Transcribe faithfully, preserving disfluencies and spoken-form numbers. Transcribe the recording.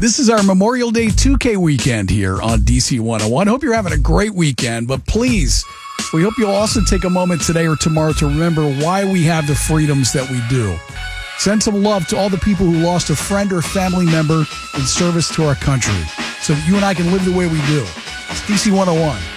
This is our Memorial Day two K weekend here on D C one oh one. Hope you're having a great weekend, but please, we hope you'll also take a moment today or tomorrow to remember why we have the freedoms that we do. Send some love to all the people who lost a friend or family member in service to our country so that you and I can live the way we do. It's D C one oh one.